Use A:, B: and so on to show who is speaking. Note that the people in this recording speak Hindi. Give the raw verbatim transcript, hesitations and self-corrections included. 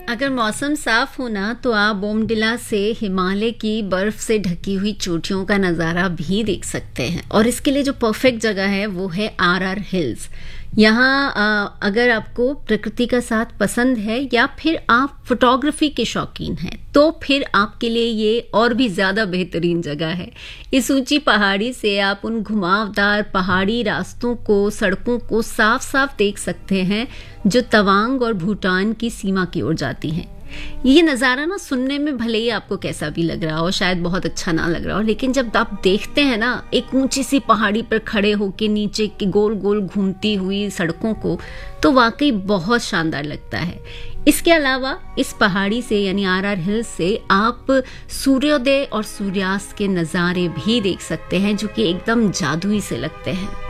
A: अगर मौसम साफ हो ना तो आप बोमडिला से हिमालय की बर्फ से ढकी हुई चोटियों का नज़ारा भी देख सकते हैं। और इसके लिए जो परफेक्ट जगह है वो है आर आर हिल्स। यहाँ अ, अगर आपको प्रकृति का साथ पसंद है या फिर आप फोटोग्राफी के शौकीन हैं तो फिर आपके लिए ये और भी ज़्यादा बेहतरीन जगह है। इस ऊंची पहाड़ी से आप उन घुमावदार पहाड़ी रास्तों को, सड़कों को साफ साफ देख सकते हैं जो तवांग और भूटान की सीमा की ओर जाती हैं। ये नज़ारा ना सुनने में भले ही आपको कैसा भी लग रहा हो, शायद बहुत अच्छा ना लग रहा हो, लेकिन जब आप देखते हैं ना एक ऊंची सी पहाड़ी पर खड़े होके नीचे के गोल गोल घूमती हुई सड़कों को, तो वाकई बहुत शानदार लगता है। इसके अलावा इस पहाड़ी से यानी आर आर हिल्स से आप सूर्योदय और सूर्यास्त के नज़ारे भी देख सकते हैं जो कि एकदम जादुई से लगते हैं।